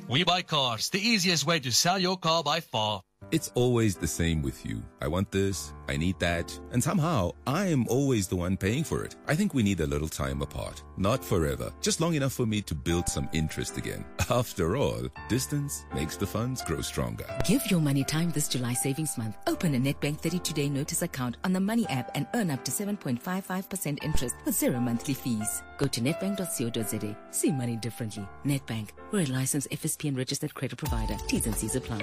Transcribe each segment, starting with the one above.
We Buy Cars, the easiest way to sell your car by far. It's always the same with you. I want this, I need that, and somehow I am always the one paying for it. I think we need a little time apart. Not forever, just long enough for me to build some interest again. After all, distance makes the funds grow stronger. Give your money time this July savings month. Open a Nedbank 32-day notice account on the Money app and earn up to 7.55% interest with 0 monthly fees. Go to nedbank.co.za. See money differently. Nedbank. We're a licensed FSP and registered credit provider. T's and C's apply.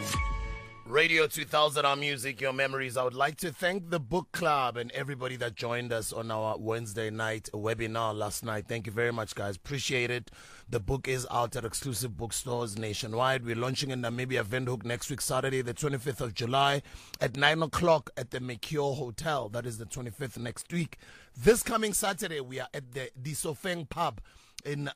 Radio 2000, our music, your memories. I would like to thank the book club and everybody that joined us on our Wednesday night webinar last night. Thank you very much, guys. Appreciate it. The book is out at exclusive bookstores nationwide. We're launching in Namibia Windhoek next week, Saturday, the 25th of July at 9 o'clock at the Mercure Hotel. That is the 25th next week. This coming Saturday, we are at the Disofeng Pub in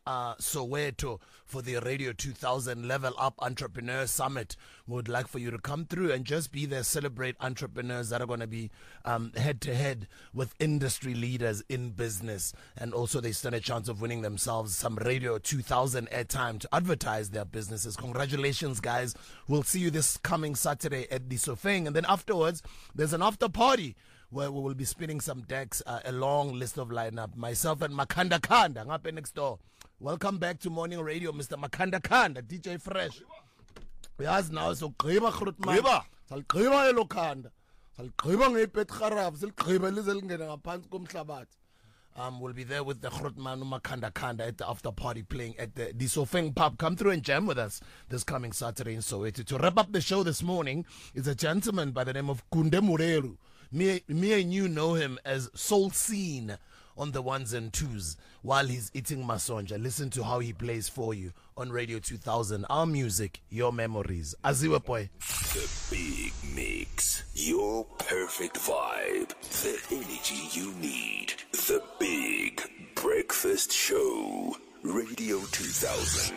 Soweto for the Radio 2000 Level Up Entrepreneur Summit. We would like for you to come through and just be there, celebrate entrepreneurs that are going to be head to head with industry leaders in business, and also they stand a chance of winning themselves some Radio 2000 airtime to advertise their businesses. Congratulations, guys. We'll see you this coming Saturday at the Sofeng, and then afterwards there's an after party where we will be spinning some decks, a long list of lineup. Myself and Makanda Kanda, ngape next door. Welcome back to Morning Radio, Mr. Makanda Kanda, DJ Fresh. Yes, now so gqiba Grootman. Sal gqiba elokhanda. Sal gqiba ngebet kharab, sal gqiba lizalingena ngaphansi komhlabathi. We'll be there with the Grootman Makanda Kanda at the after party playing at the Disofeng Pub. Come through and jam with us this coming Saturday in Soweto. To wrap up the show this morning is a gentleman by the name of Kunde Mureru. Me and you know him as Soul Scene on the ones and twos while he's eating masonja. Listen to how he plays for you on Radio 2000. Our music, your memories. Aziwe boy. The Big Mix. Your perfect vibe. The energy you need. The Big Breakfast Show. Radio 2000.